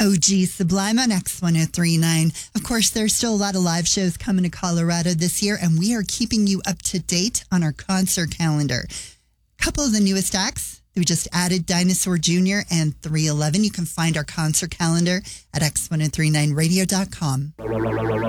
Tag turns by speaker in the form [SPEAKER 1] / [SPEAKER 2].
[SPEAKER 1] OG Sublime on X1039. Of course, there's still a lot of live shows coming to Colorado this year, and we are keeping you up to date on our concert calendar. A couple of the newest acts. We just added Dinosaur Jr. and 311. You can find our concert calendar at x1039radio.com.